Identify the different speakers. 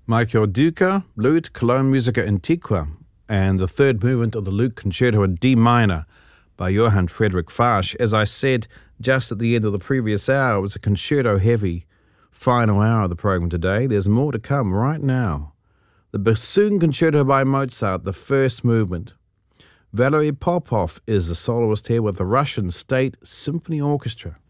Speaker 1: Michael Duca, Lute, Cologne Musica Antiqua, and the third movement of the Lute Concerto in D minor by Johann Friedrich Fasch. As I said just at the end of the previous hour, it was a concerto-heavy final hour of the program today. There's more to come right now. The Bassoon Concerto by Mozart, the first movement. Valery Popov is the soloist here with the Russian State Symphony Orchestra.